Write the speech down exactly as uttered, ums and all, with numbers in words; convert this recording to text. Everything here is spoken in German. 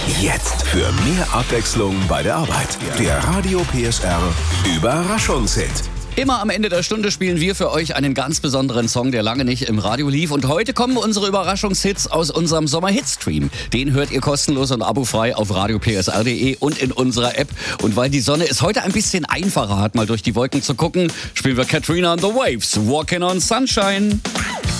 Jetzt für mehr Abwechslung bei der Arbeit. Der Radio P S R Überraschungshit. Immer am Ende der Stunde spielen wir für euch einen ganz besonderen Song, der lange nicht im Radio lief. Und heute kommen unsere Überraschungshits aus unserem Sommer-Hit-Stream. Den hört ihr kostenlos und abofrei auf radio p s r punkt d e und in unserer App. Und weil die Sonne es heute ein bisschen einfacher hat, mal durch die Wolken zu gucken, spielen wir Katrina and the Waves, Walking on Sunshine.